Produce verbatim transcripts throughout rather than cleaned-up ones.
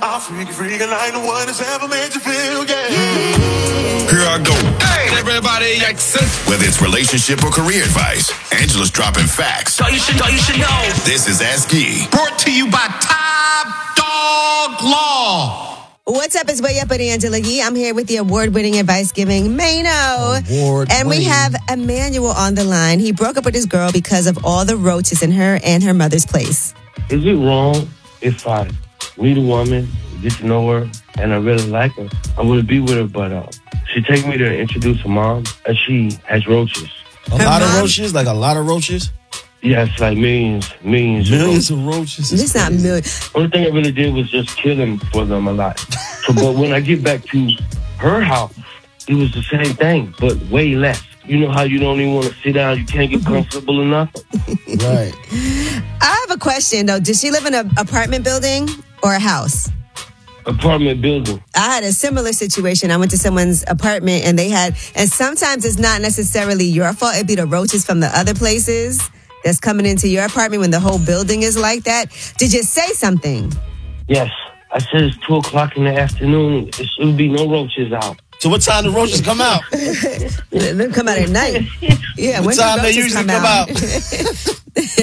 I'll freak you, freak you like no one has ever made you feel, yeah. Here I go. Hey, everybody, accent. Whether it's relationship or career advice, Angela's dropping facts. So you should know, you should know. This is Ask Yee. Brought to you by Top Dog Law. What's up? It's Way Up with Angela Yee. I'm here with the award-winning advice-giving Mano. Award and we winning. have Emmanuel on the line. He broke up with his girl because of all the roaches in her and her mother's place. Is it wrong if I meet a woman, get to know her, and I really like her? I want to be with her, but uh, she take me to introduce her mom, and she has roaches. A Her lot mom- of roaches? Like a lot of roaches? Yes, like millions, millions. Millions of of roaches? It's not million. roaches. Only thing I really did was just kill them for them a lot. So, but when I get back to her house, it was the same thing, but way less. You know how you don't even want to sit down, you can't get comfortable enough? Right. I have a question, though. Does she live in an apartment building or a house? Apartment building. I had a similar situation. I went to someone's apartment and they had, and sometimes it's not necessarily your fault. It'd be the roaches from the other places that's coming into your apartment when the whole building is like that. Did you say something? Yes. I said it's two o'clock in the afternoon. It should be no roaches out. So what time do roaches come out? They come out at night. Yeah, What when do time they roaches usually come out?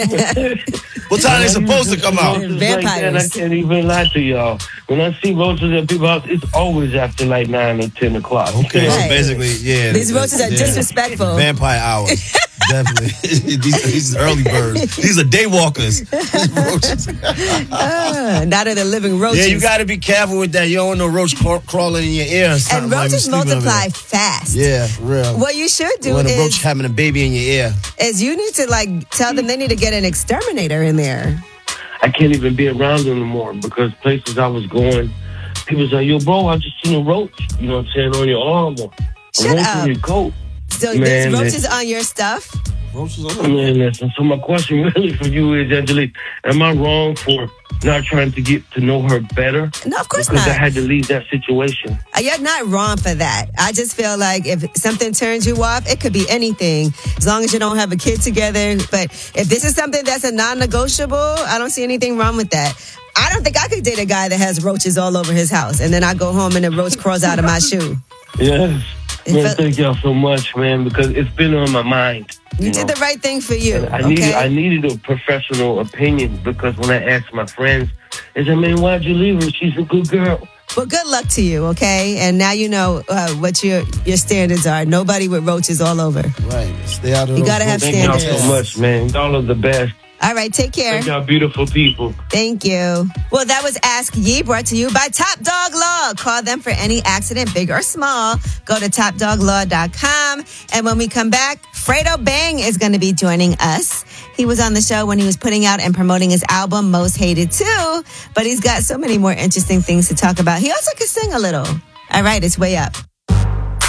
What time they supposed to come out? Roaches like that, I Vampires. can't even lie to y'all. When I see roaches at people's house, it's always after like nine or ten o'clock. Okay, so Right. basically, yeah. These roaches are yeah. disrespectful. Vampire hours. Definitely. these, these are early birds. These are day walkers. These roaches. Uh, not of the living roaches. Yeah, you got to be careful with that. You don't want no roach craw- crawling in your ear or and something. like roaches you sleeping over multiply there. fast. Yeah, real. What you should do when a is, roach having a baby in your ear. is you need to like tell them they need to get an exterminator in there. I can't even be around them anymore because places I was going, people say, yo, bro, I just seen a roach. You know what I'm saying, on your arm or a Shut roach up. on your coat. So Man, there's man. roaches on your stuff. Roaches on Man, listen, so my question really for you is, Angelique, am I wrong for not trying to get to know her better? No, of course Because not. I had to leave that situation. Uh, You're not wrong for that. I just feel like if something turns you off, it could be anything, as long as you don't have a kid together. But if this is something that's a non-negotiable, I don't see anything wrong with that. I don't think I could date a guy that has roaches all over his house, and then I go home and the roach crawls out of my shoe. Yes. It Man, felt- thank y'all so much, man, because it's been on my mind. You know? did the right thing for you. I Okay? needed I needed a professional opinion because when I asked my friends, they said, man, why'd you leave her? She's a good girl. Well, good luck to you, okay? And now you know uh, what your your standards are. Nobody with roaches all over. Right. Stay out of You those gotta have roaches. Thank y'all standards. so much, man. Y'all are the best. All right, take care. Thank y'all beautiful people. Thank you. Well, that was Ask Yee, brought to you by Top Dog Law. Call them for any accident, big or small. Go to top dog law dot com. And when we come back, Fredo Bang is going to be joining us. He was on the show when he was putting out and promoting his album, Most Hated Too. But he's got so many more interesting things to talk about. He also can sing a little. All right, it's Way Up.